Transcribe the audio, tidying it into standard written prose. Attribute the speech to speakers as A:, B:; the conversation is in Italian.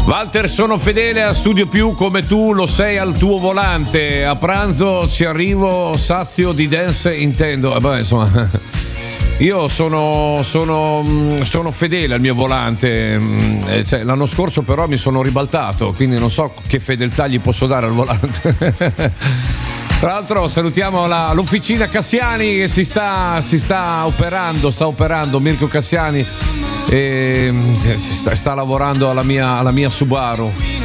A: Walter, sono fedele a Studio Più come tu lo sei al tuo volante. A pranzo ci arrivo sazio di dance intendo. Insomma, io sono fedele al mio volante. L'anno scorso però mi sono ribaltato, quindi non so che fedeltà gli posso dare al volante. Tra l'altro salutiamo l'officina Cassiani che si sta operando Mirko Cassiani, e sta lavorando alla mia Subaru.